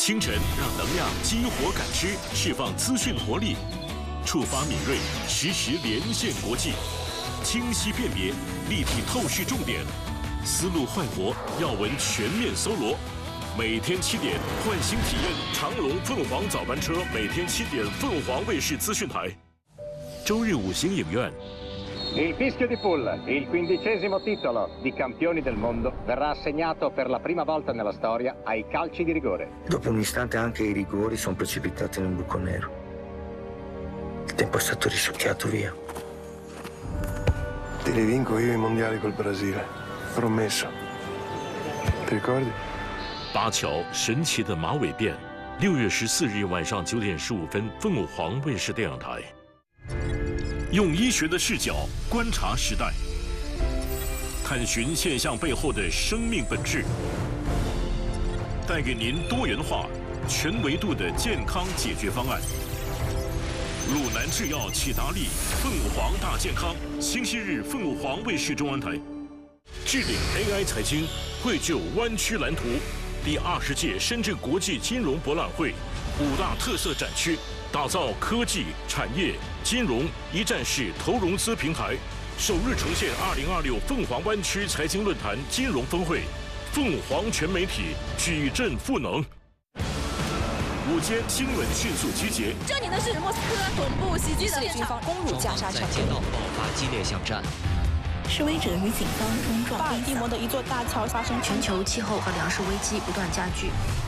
清晨让能量激活感知，释放资讯活力，触发敏锐，实时连线国际，清晰辨别，立体透视重点，思路焕活，要闻全面搜罗。每天7点，唤醒体验长隆凤凰早班车，每天7点，凤凰卫视资讯台。周日5星影院。 Il fischio di Pull, il 15° titolo di campioni del mondo, verrà assegnato per la prima volta nella storia ai calci di rigore. Dopo un istante anche i rigori sono precipitati nel buco nero. Il tempo è stato risucchiato via. Te li vinco io i mondiali col Brasile. Promesso. Ti ricordi? 巴乔神奇的马尾辫，6月14日晚上9点15分，凤凰卫视电影台。 用医学的视角观察时代，探寻现象背后的生命本质，带给您多元化、全维度的健康解决方案。鲁南制药启达利凤凰大健康，星期日凤凰卫视中文台。置顶 AI 财经，绘就湾区蓝图。第20届深圳国际金融博览会5大特色展区。 打造科技、产业、金融一站式投融资平台，首日呈现2026凤凰湾区财经论坛金融峰会，凤凰全媒体矩阵赋能。午间新闻迅速集结。 这里呢是莫斯科总部袭击的军方攻入加沙城， 街道爆发激烈巷战。 示威者与警方冲撞。 巴尔的摩的一座大桥发生。 全球气候和粮食危机不断加剧。